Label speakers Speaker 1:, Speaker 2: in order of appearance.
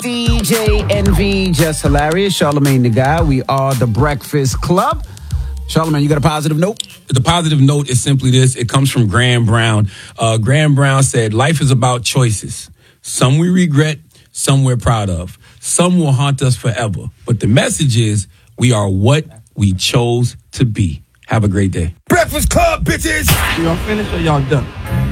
Speaker 1: DJ NV, just hilarious. Charlamagne the Guy. We are the Breakfast Club. Charlamagne, you got a positive note?
Speaker 2: The positive note is simply this. It comes from Graham Brown. Graham Brown said, life is about choices. Some we regret, some we're proud of. Some will haunt us forever. But the message is, we are what we chose to be. Have a great day.
Speaker 3: Breakfast Club, bitches!
Speaker 2: Y'all finished or y'all done?